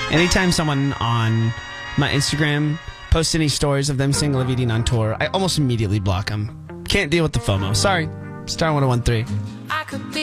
Anytime someone on my Instagram posts any stories of them saying Live Eating on tour, I almost immediately block them. Can't deal with the FOMO. Sorry. Star 101.3.